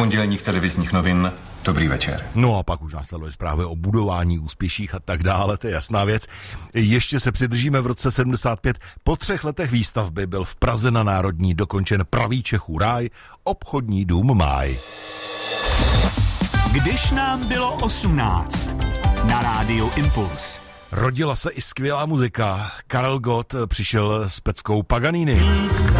pondělních televizních novin. Dobrý večer. No a pak už následuje zprávy o budování, úspěších a tak dále, to je jasná věc. Ještě se přidržíme v roce 75. Po 3 letech výstavby byl v Praze na Národní dokončen pravý Čechů ráj, obchodní dům Máj. Když nám bylo 18 na rádiu Impuls. Rodila se i skvělá muzika. Karel Gott přišel s peckou Paganini.